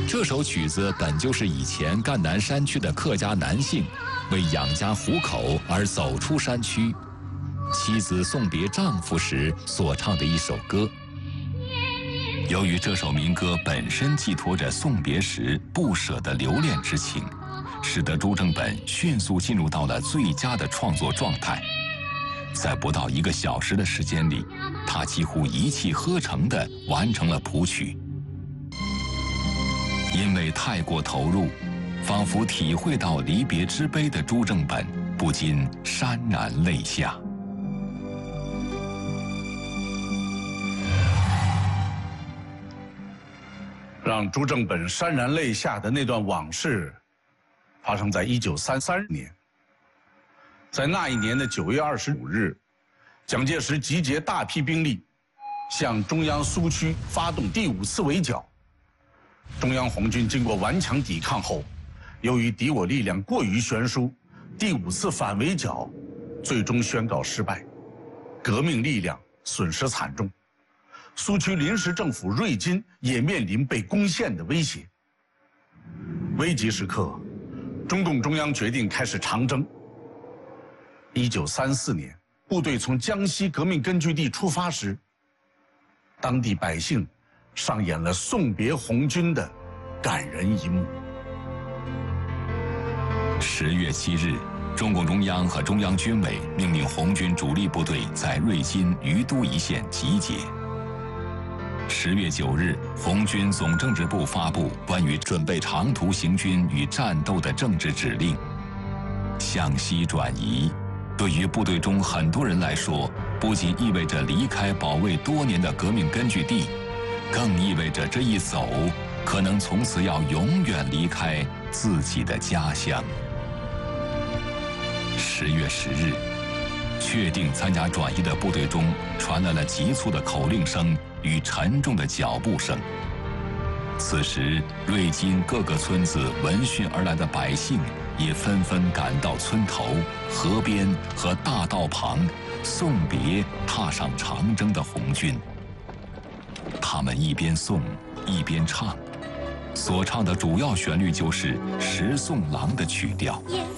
这首曲子本就是以前赣南山区的客家男性为养家糊口而走出山区，妻子送别丈夫时所唱的一首歌。由于这首民歌本身寄托着送别时不舍的留恋之情，使得朱正本迅速进入到了最佳的创作状态。在不到1个小时的时间里，他几乎一气呵成地完成了谱曲。因为太过投入，仿佛体会到离别之悲的朱正本不禁潸然泪下。 让朱正本潸然泪下的那段往事，发生在1933年。在那一年的9月25日，蒋介石集结大批兵力，向中央苏区发动第5次围剿。中央红军经过顽强抵抗后，由于敌我力量过于悬殊，第5次反围剿最终宣告失败，革命力量损失惨重。苏区临时政府瑞金也面临被攻陷的威胁。危急时刻，中共中央决定开始长征。1934年，部队从江西革命根据地出发时，当地百姓上演了送别红军的感人一幕。 10月7日，中共中央和中央军委命令红军主力部队在瑞金于都一线集结。10月9日，红军总政治部发布关于准备长途行军与战斗的政治指令。向西转移，对于部队中很多人来说，不仅意味着离开保卫多年的革命根据地，更意味着这一走，可能从此要永远离开自己的家乡。10月10日，确定参加转移的部队中传来了急促的口令声与沉重的脚步声。此时，瑞金各个村子闻讯而来的百姓也纷纷赶到村头、河边和大道旁，送别踏上长征的红军。他们一边送一边唱，所唱的主要旋律就是《十送郎》的曲调。